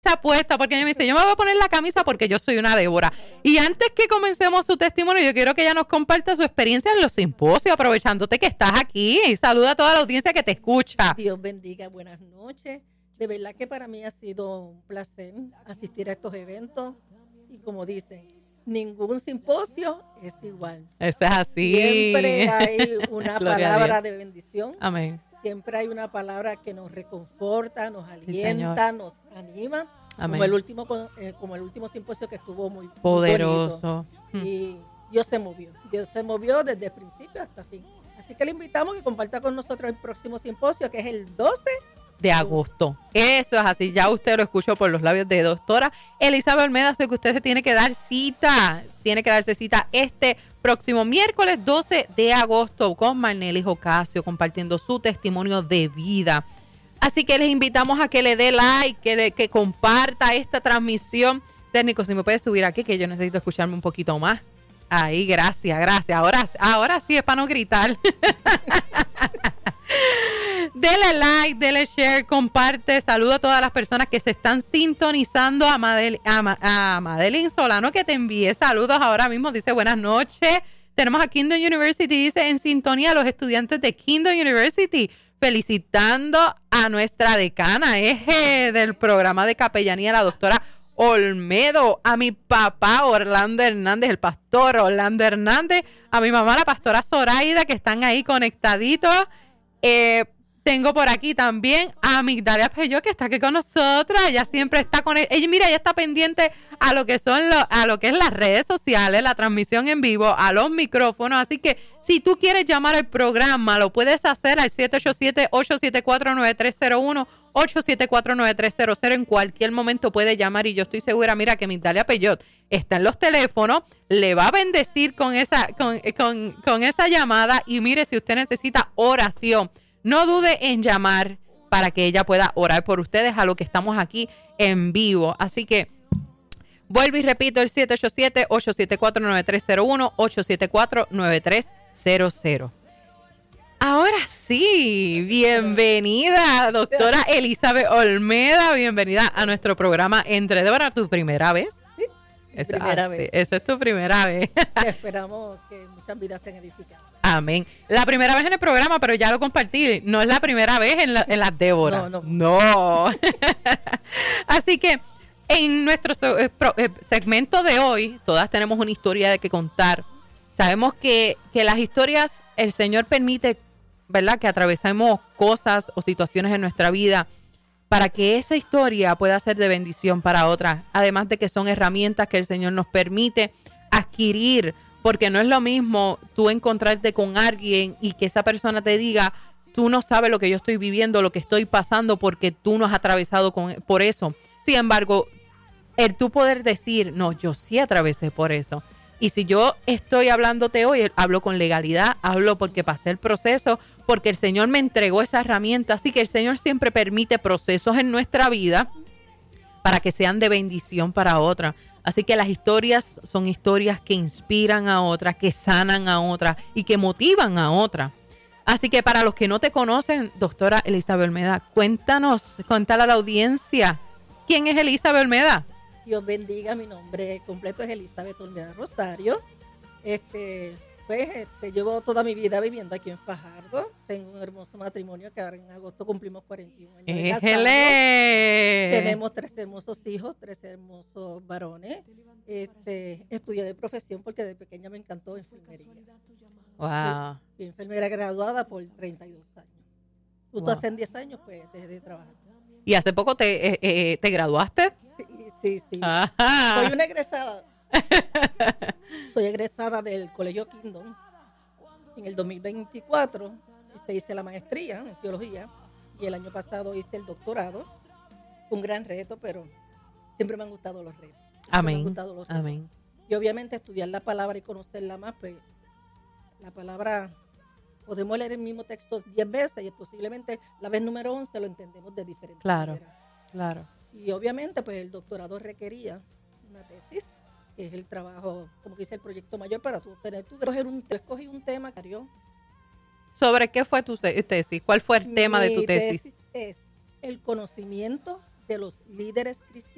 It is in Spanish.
camisa puesta, porque ella me dice, yo me voy a poner la camisa porque yo soy una Débora. Y antes que comencemos su testimonio, yo quiero que ella nos comparta su experiencia en los simposios, aprovechándote que estás aquí. Y saluda a toda la audiencia que te escucha. Dios bendiga, buenas noches. De verdad que para mí ha sido un placer asistir a estos eventos. Y como dicen, ningún simposio es igual. Eso es así. Siempre hay una palabra de bendición. Amén. Siempre hay una palabra que nos reconforta, nos alienta, nos anima. Amén. Como el último simposio que estuvo muy poderoso. Y Dios se movió desde el principio hasta el fin. Así que le invitamos a que comparta con nosotros el próximo simposio, que es el 12 de agosto. Eso es así, ya usted lo escuchó por los labios de doctora Elizabeth Olmeda, así que usted se tiene que dar cita, tiene que darse cita este próximo miércoles 12 de agosto con Marnelis Ocasio compartiendo su testimonio de vida. Así que les invitamos a que le dé like, que comparta esta transmisión. Técnico, si me puede subir aquí, que yo necesito escucharme un poquito más. Ahí, gracias. Ahora sí es para no gritar. Dele like, dele share, comparte. Saludo a todas las personas que se están sintonizando. A Madeline Solano, que te envíe saludos ahora mismo. Dice buenas noches. Tenemos a Kingdom University, dice en sintonía a los estudiantes de Kingdom University. Felicitando a nuestra decana, eje del programa de capellanía, la doctora Olmedo, a mi papá Orlando Hernández, el pastor Orlando Hernández, a mi mamá la pastora Zoraida, que están ahí conectaditos. Tengo por aquí también a Migdalia Peyot, que está aquí con nosotros. Ella siempre está con ella. Mira, ella está pendiente a lo que son a lo que es las redes sociales, la transmisión en vivo, a los micrófonos. Así que si tú quieres llamar al programa, lo puedes hacer al 787-874-9301, 874-9300. En cualquier momento puede llamar y yo estoy segura, mira, que Migdalia Peyot está en los teléfonos, le va a bendecir con esa llamada. Y mire, si usted necesita oración, no dude en llamar para que ella pueda orar por ustedes a lo que estamos aquí en vivo. Así que vuelvo y repito, el 787-874-9301, 874-9300. Ahora sí, bienvenida, doctora Elizabeth Olmeda. Bienvenida a nuestro programa Entre Débora. ¿Tu primera vez? Sí, primera vez. Esa es tu primera vez. Esperamos que muchas vidas sean edificadas. Amén. La primera vez en el programa, pero ya lo compartí. No es la primera vez en las Débora. No. Así que en nuestro segmento de hoy, todas tenemos una historia de que contar. Sabemos que las historias, el Señor permite, ¿verdad?, que atravesemos cosas o situaciones en nuestra vida para que esa historia pueda ser de bendición para otras. Además de que son herramientas que el Señor nos permite adquirir. Porque no es lo mismo tú encontrarte con alguien y que esa persona te diga, tú no sabes lo que yo estoy viviendo, lo que estoy pasando, porque tú no has atravesado por eso. Sin embargo, el tú poder decir, no, yo sí atravesé por eso. Y si yo estoy hablándote hoy, hablo con legalidad, hablo porque pasé el proceso, porque el Señor me entregó esa herramienta. Así que el Señor siempre permite procesos en nuestra vida para que sean de bendición para otras. Así que las historias son historias que inspiran a otras, que sanan a otras y que motivan a otras. Así que para los que no te conocen, doctora Elizabeth Olmeda, cuéntale a la audiencia, ¿quién es Elizabeth Olmeda? Dios bendiga, mi nombre completo es Elizabeth Olmeda Rosario. Llevo toda mi vida viviendo aquí en Fajardo. Tengo un hermoso matrimonio que ahora en agosto cumplimos 41 años de casados. Tenemos 3 hermosos hijos, 3 hermosos varones. Estudié de profesión porque de pequeña me encantó enfermería. Wow. Fui enfermera graduada por 32 años. Justo hace 10 años pues dejé de trabajar. ¿Y hace poco te graduaste? Sí. Ajá. Soy una egresada. Soy egresada del Colegio Kingdom. En el 2024 hice la maestría en teología y el año pasado hice el doctorado. Un gran reto, pero siempre me han gustado los retos. Amén. Amén. Y obviamente estudiar la palabra y conocerla más, pues la palabra podemos leer el mismo texto 10 veces y posiblemente la vez número 11 lo entendemos de diferente manera. Claro. Y obviamente pues el doctorado requería una tesis, que es el trabajo, como que dice el proyecto mayor para tú tener. Tú escogí un tema, Cario. ¿Sobre qué fue tu tesis? ¿Cuál fue el tema de tu tesis? Mi tesis es el conocimiento de los líderes cristianos